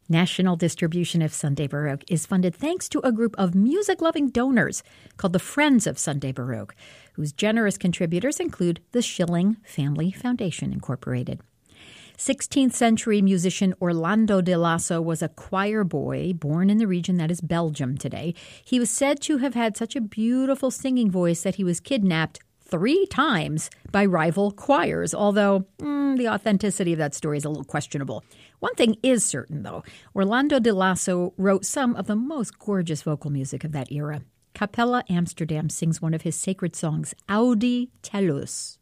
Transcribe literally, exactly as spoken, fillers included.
National distribution of Sunday Baroque is funded thanks to a group of music-loving donors called the Friends of Sunday Baroque, whose generous contributors include the Schilling Family Foundation, Incorporated. sixteenth century musician Orlando de Lasso was a choir boy born in the region that is Belgium today. He was said to have had such a beautiful singing voice that he was kidnapped three times by rival choirs, although mm, the authenticity of that story is a little questionable. One thing is certain, though. Orlando de Lasso wrote some of the most gorgeous vocal music of that era. Capella Amsterdam sings one of his sacred songs, Audi Tellus.